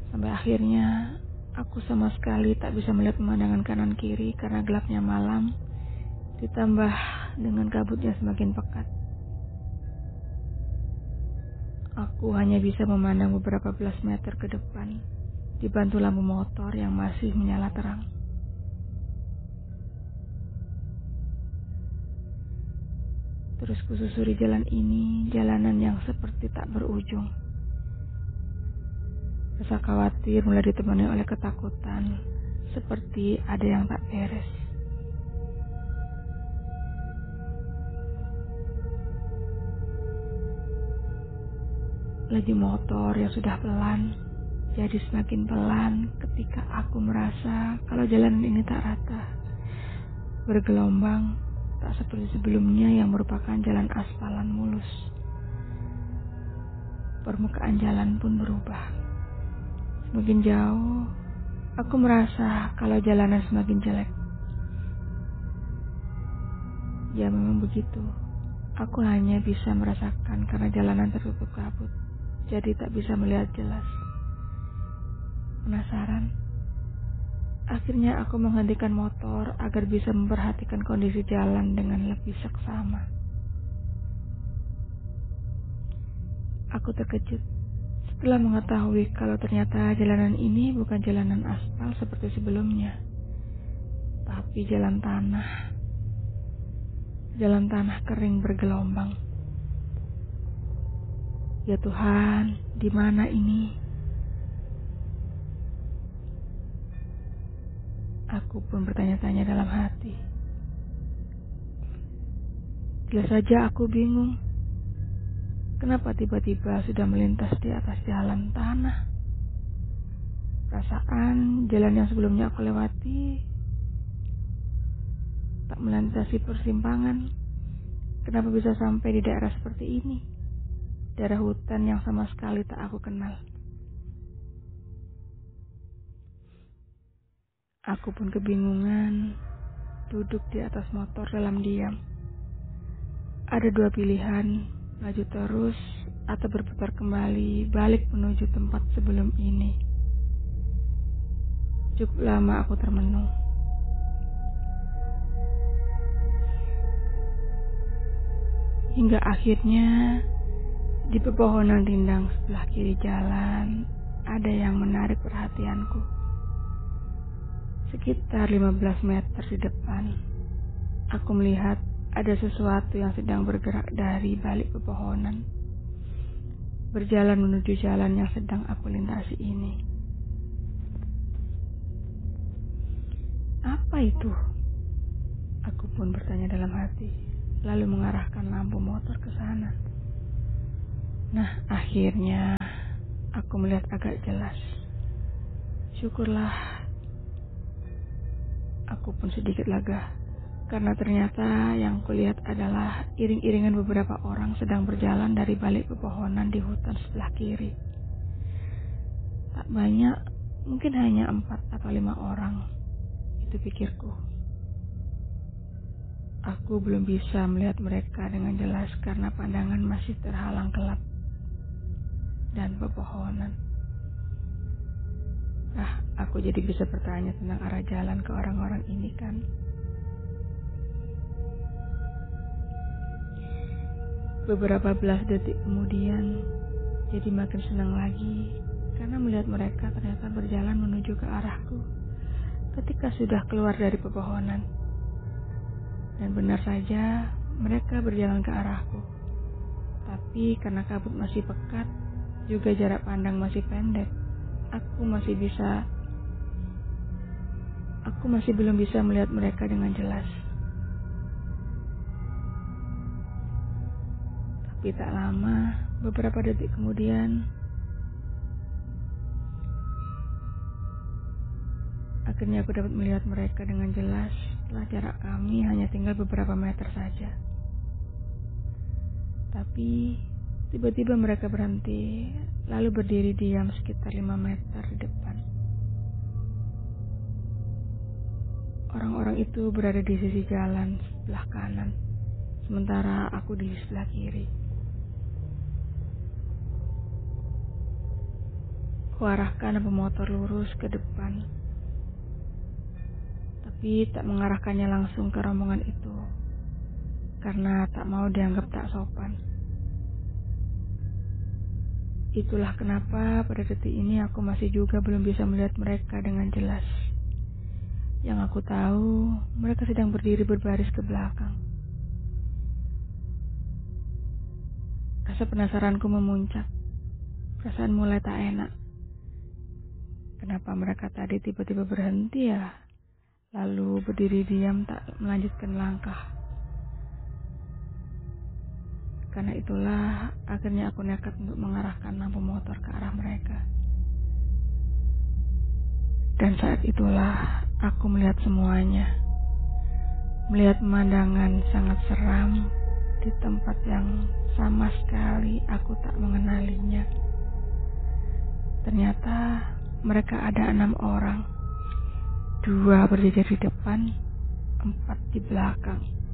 Sampai akhirnya aku sama sekali tak bisa melihat pemandangan kanan kiri karena gelapnya malam, ditambah dengan kabutnya semakin pekat. Aku hanya bisa memandang beberapa belas meter ke depan, dibantu lampu motor yang masih menyala terang. Terus kususuri jalan ini, jalanan yang seperti tak berujung. Rasa khawatir mulai ditemani oleh ketakutan, seperti ada yang tak beres. Laju motor yang sudah pelan, jadi semakin pelan ketika aku merasa kalau jalanan ini tak rata, bergelombang, tak seperti sebelumnya yang merupakan jalan aspalan mulus. Permukaan jalan pun berubah. Semakin jauh, aku merasa kalau jalanan semakin jelek. Ya memang begitu. Aku hanya bisa merasakan karena jalanan tertutup kabut, jadi tak bisa melihat jelas. Penasaran? Akhirnya aku menghentikan motor agar bisa memperhatikan kondisi jalan dengan lebih seksama. Aku terkejut setelah mengetahui kalau ternyata jalanan ini bukan jalanan aspal seperti sebelumnya, tapi jalan tanah. Jalan tanah kering bergelombang. Ya Tuhan, di mana ini? Aku pun bertanya-tanya dalam hati. Jelas saja aku bingung. Kenapa tiba-tiba sudah melintas di atas jalan tanah? Perasaan jalan yang sebelumnya aku lewati tak melintasi persimpangan. Kenapa bisa sampai di daerah seperti ini? Daerah hutan yang sama sekali tak aku kenal. Aku pun kebingungan, duduk di atas motor dalam diam. Ada dua pilihan, maju terus atau berputar kembali balik menuju tempat sebelum ini. Cukup lama aku termenung. Hingga akhirnya di pepohonan rindang sebelah kiri jalan ada yang menarik perhatianku. Sekitar 15 meter di depan, aku melihat ada sesuatu yang sedang bergerak dari balik pepohonan, berjalan menuju jalan yang sedang aku lintasi ini. Apa itu? Aku pun bertanya dalam hati, lalu mengarahkan lampu motor ke sana. Nah, akhirnya aku melihat agak jelas. Syukurlah, aku pun sedikit lega. Karena ternyata yang kulihat adalah iring-iringan beberapa orang sedang berjalan dari balik pepohonan di hutan sebelah kiri. Tak banyak, mungkin hanya 4 atau 5 orang. Itu pikirku. Aku belum bisa melihat mereka dengan jelas karena pandangan masih terhalang gelap dan pepohonan. Aku jadi bisa bertanya tentang arah jalan ke orang-orang ini kan. Beberapa belas detik kemudian, jadi makin senang lagi karena melihat mereka ternyata berjalan menuju ke arahku ketika sudah keluar dari pepohonan. Dan benar saja, mereka berjalan ke arahku. Tapi karena kabut masih pekat, juga jarak pandang masih pendek, aku masih belum bisa melihat mereka dengan jelas. Tapi tak lama, beberapa detik kemudian, akhirnya aku dapat melihat mereka dengan jelas setelah jarak kami hanya tinggal beberapa meter saja. Tapi tiba-tiba mereka berhenti, lalu berdiri diam sekitar 5 meter di depan. Orang-orang itu berada di sisi jalan sebelah kanan, sementara aku di sebelah kiri. Kuarahkan lampu motor lurus ke depan, tapi tak mengarahkannya langsung ke rombongan itu, karena tak mau dianggap tak sopan. Itulah kenapa pada detik ini aku masih juga belum bisa melihat mereka dengan jelas. Yang aku tahu, mereka sedang berdiri berbaris ke belakang. Rasa penasaranku memuncak. Perasaan mulai tak enak. Kenapa mereka tadi tiba-tiba berhenti ya? Lalu berdiri diam tak melanjutkan langkah. Karena itulah akhirnya aku nekat untuk mengarahkan lampu motor ke arah mereka. Dan saat itulah aku melihat semuanya. Melihat pemandangan sangat seram di tempat yang sama sekali aku tak mengenalinya. Ternyata mereka ada 6 orang. 2 berjajar di depan, 4 di belakang.